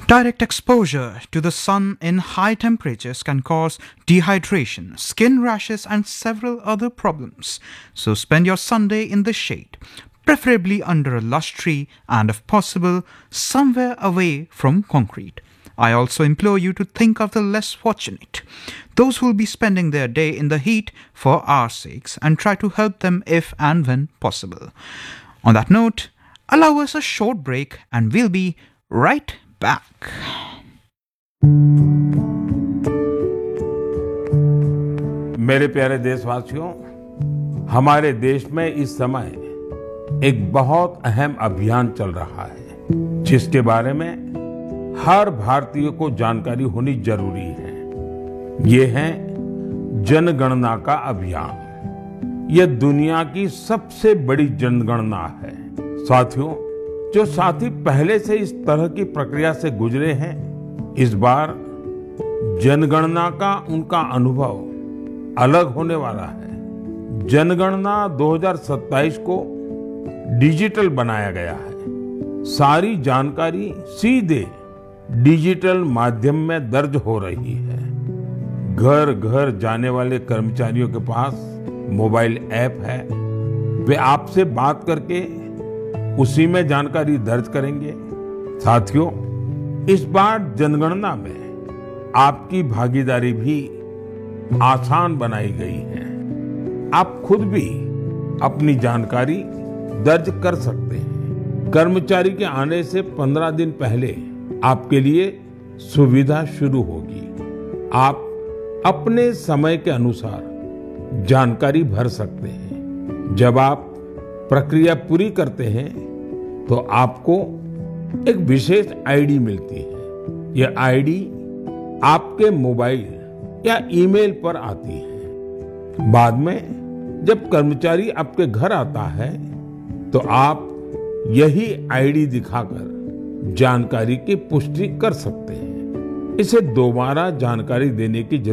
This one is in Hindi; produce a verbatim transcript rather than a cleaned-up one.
Direct exposure to the sun in high temperatures can cause dehydration, skin rashes, and several other problems. So spend your Sunday in the shade, preferably under a lush tree and, if possible, somewhere away from concrete. I also implore you to think of the less fortunate, those who will be spending their day in the heat for our sakes, and try to help them if and when possible. On that note, allow us a short break and we'll be right back. मेरे प्यारे देशवासियों, हमारे देश में इस समय एक बहुत अहम अभियान चल रहा है जिसके बारे में हर भारतीय को जानकारी होनी जरूरी है। ये है जनगणना का अभियान। यह दुनिया की सबसे बड़ी जनगणना है। साथियों, जो साथी पहले से इस तरह की प्रक्रिया से गुजरे हैं, इस बार जनगणना का उनका अनुभव अलग होने वाला है। जनगणना दो हज़ार सत्ताईस को डिजिटल बनाया गया है। सारी जानकारी सीधे डिजिटल माध्यम में दर्ज हो रही है। घर घर जाने वाले कर्मचारियों के पास मोबाइल ऐप है। वे आपसे बात करके उसी में जानकारी दर्ज करेंगे। साथियों, इस बार जनगणना में आपकी भागीदारी भी आसान बनाई गई है। आप खुद भी अपनी जानकारी दर्ज कर सकते हैं। कर्मचारी के आने से पंद्रह दिन पहले आपके लिए सुविधा शुरू होगी। आप अपने समय के अनुसार जानकारी भर सकते हैं। जब आप प्रक्रिया पूरी करते हैं तो आपको एक विशेष आईडी मिलती है। यह आईडी आपके मोबाइल या ईमेल पर आती है। बाद में जब कर्मचारी आपके घर आता है तो आप यही आईडी दिखाकर जानकारी की पुष्टि कर सकते हैं। इसे दोबारा जानकारी देने की